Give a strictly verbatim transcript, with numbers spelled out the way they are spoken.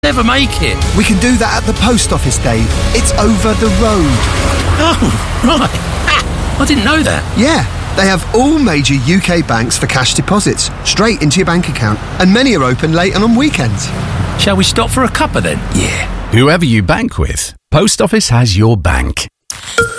Never make it. We can do that at the post office, Dave. It's over the road. Oh, right. Ha! I didn't know that. Yeah, they have all major U K banks for cash deposits, straight into your bank account. And many are open late and on weekends. Shall we stop for a cuppa then? Yeah. Whoever you bank with, Post Office has your bank.